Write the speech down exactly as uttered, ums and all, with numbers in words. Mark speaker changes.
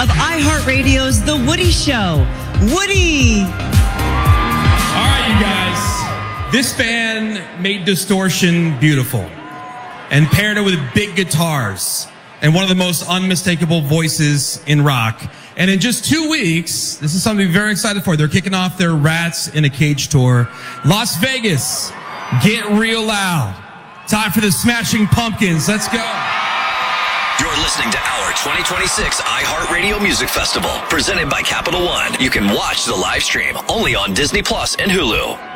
Speaker 1: of iHeartRadio's The Woody Show. Woody!
Speaker 2: All right, you guys. This band made distortion beautiful and paired it with big guitars and one of the most unmistakable voices in rock. And in just two weeks, this is something to be very excited for. They're kicking off their Rats in a Cage tour. Las Vegas, get real loud. Time for the Smashing Pumpkins. Let's go.
Speaker 3: You're listening to our twenty twenty-six iHeartRadio Music Festival, presented by Capital One. You can watch the live stream only on Disney Plus and Hulu.